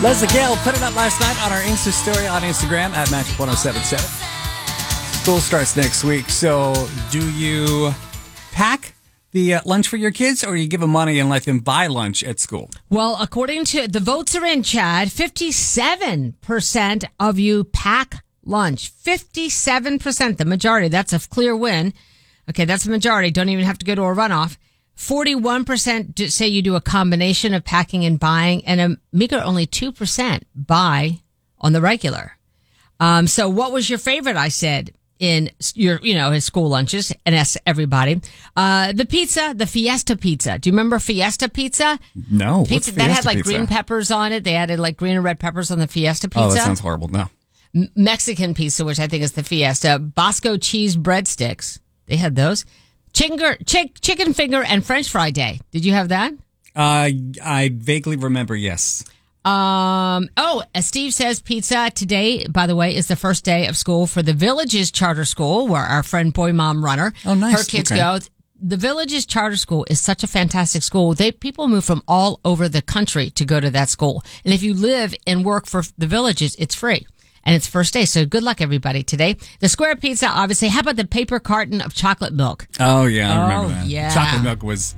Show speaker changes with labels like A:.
A: Leslie Gale put it up last night on our Insta story on Instagram at Magic1077. School starts next week, so do you pack the lunch for your kids, or you give them money and let them buy lunch at school?
B: Well, according to the votes are in, Chad, 57% of you pack lunch. 57%, the majority. That's a clear win. Okay, that's the majority. Don't even have to go to a runoff. 41% say you do a combination of packing and buying, and a meager only 2% buy on the regular. So what was your favorite, I said, in your, his school lunches, and asked everybody. The pizza, the Fiesta pizza. Do you remember Fiesta pizza?
A: No.
B: Pizza that had like green peppers on it. They added like green and red peppers on the Fiesta pizza.
A: Oh, that sounds horrible. No.
B: Mexican pizza, which I think is the Fiesta. Bosco cheese breadsticks. They had those. Chicken finger and French fry day. Did you have that?
A: I vaguely remember, yes.
B: As Steve says, pizza today, by the way, is the first day of school for the Villages Charter School, where our friend Boy Mom Runner, her kids go. The Villages Charter School is such a fantastic school. People move from all over the country to go to that school. And if you live and work for the Villages, it's free. And it's first day, so good luck, everybody, today. The square pizza, obviously. How about the paper carton of chocolate milk?
A: Oh, yeah, I remember that.
B: Yeah.
A: Chocolate milk was